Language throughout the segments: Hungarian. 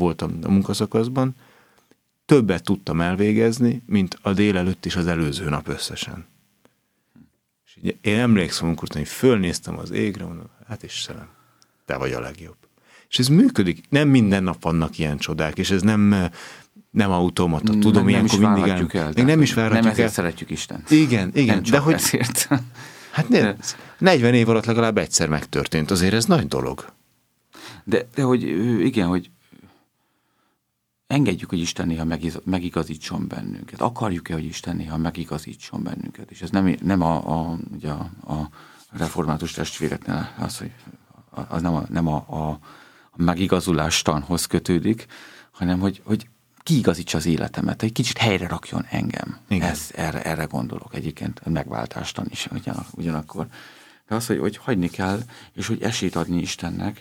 voltam a munkaszakaszban, többet tudtam elvégezni, mint a délelőtt és az előző nap összesen. És én emlékszem, amikor hogy fölnéztem az égre, mondom, hát Istenem, te vagy a legjobb. És ez működik. Nem minden nap vannak ilyen csodák, és ez nem automata. Tudom, ilyenkor mindig nem is várhatjuk el. Nem ezért szeretjük Istent. Igen. Nem de hogy ezért. Hát 40 év alatt legalább egyszer megtörtént. Azért ez nagy dolog. De hogy igen, hogy engedjük, hogy Isten néha megigazítson bennünket. Akarjuk-e, hogy Isten néha megigazítson bennünket? És ez nem ugye a református testvéreknél az, hogy az nem a megigazulástanhoz kötődik, hanem hogy kiigazítsa az életemet, egy kicsit helyre rakjon engem. Erre gondolok egyébként, a megváltástan is ugyanakkor. De az, hogy hagyni kell, és hogy esélyt adni Istennek,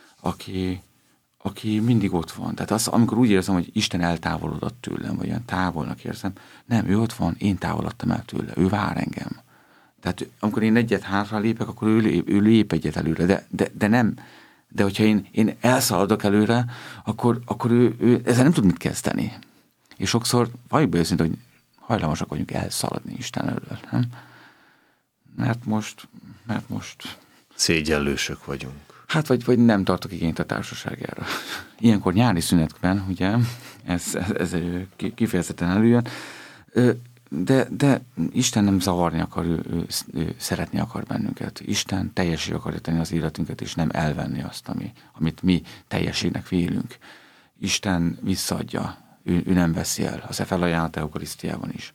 aki mindig ott van. Tehát az, amikor úgy érzem, hogy Isten eltávolodott tőlem, vagy olyan távolnak érzem, nem, ő ott van, én távolodtam el tőle, ő vár engem. Tehát amikor én egyet hátra lépek, akkor ő lép egyet előre, de nem. De hogyha én elszaladok előre, akkor ő ezzel nem tud mit kezdeni. És sokszor valljuk be őszintén, hogy hajlamosak vagyunk elszaladni Isten elől. Nem? Mert most szégyellősök vagyunk. Hát vagy nem tartok igényt a társaságára. Ilyenkor nyári szünetben, ugye, ez kifejezetten előjön, de Isten nem zavarni akar, ő szeretni akar bennünket. Isten teljesé akarja tenni az életünket, és nem elvenni azt, amit mi teljességnek vélünk. Isten visszaadja, ő nem veszi el. Az felajánlat eukarisztiában is,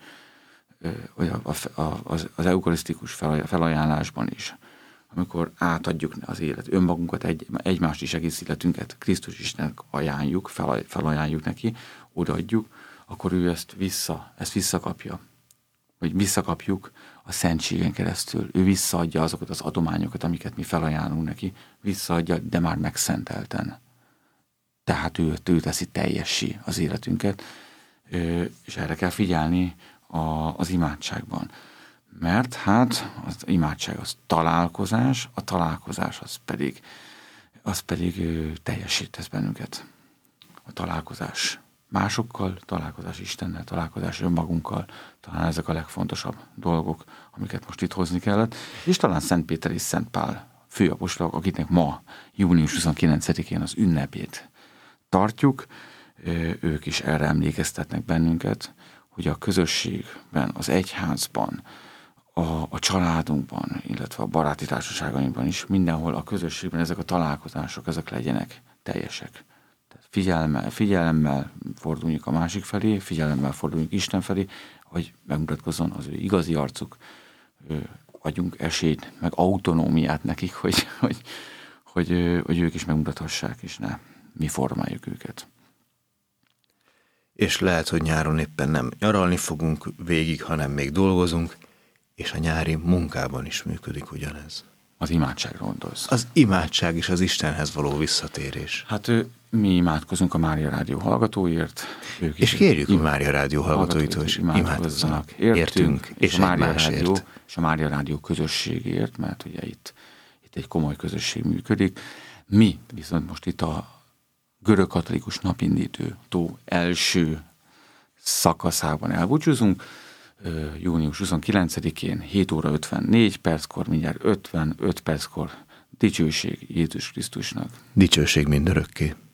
az eukarisztikus felajánlásban is, amikor átadjuk az élet, önmagunkat, egymást is, egész életünket Krisztus Istennek ajánljuk, felajánljuk neki, odaadjuk, akkor ő ezt visszakapja. Vagy visszakapjuk a szentségen keresztül. Ő visszaadja azokat az adományokat, amiket mi felajánlunk neki, visszaadja, de már megszentelten. Tehát ő teszi teljessé az életünket, és erre kell figyelni az imádságban. Mert hát az imádság az találkozás, a találkozás az pedig teljesítesz bennünket. A találkozás másokkal, találkozás Istennel, találkozás önmagunkkal, talán ezek a legfontosabb dolgok, amiket most itt hozni kellett. És talán Szent Péter és Szent Pál főapostolok, akiknek ma június 29-én az ünnepét tartjuk, ők is erre emlékeztetnek bennünket, hogy a közösségben, az egyházban, a családunkban, illetve a baráti társaságainkban is, mindenhol a közösségben ezek a találkozások, ezek legyenek teljesek. Tehát figyelemmel forduljunk a másik felé, figyelemmel forduljunk Isten felé, hogy megmutatkozzon az ő igazi arcuk, adjunk esélyt, meg autonómiát nekik, hogy ők is megmutathassák, és ne mi formáljuk őket. És lehet, hogy nyáron éppen nem nyaralni fogunk végig, hanem még dolgozunk, és a nyári munkában is működik ugyanez. Az imádságra gondolsz. Az imádság és az Istenhez való visszatérés. Hát mi imádkozunk a Mária Rádió hallgatóért. És kérjük a Mária Rádió hallgatóitól, hogy imádkozzanak értünk, és egymásért. És a Mária Rádió közösségért, mert ugye itt egy komoly közösség működik. Mi viszont most itt a görögkatolikus napindító első szakaszában elbúcsúzunk. Június 29-én 7 óra 54 perckor, mindjárt 55 perckor dicsőség Jézus Krisztusnak. Dicsőség mindörökké.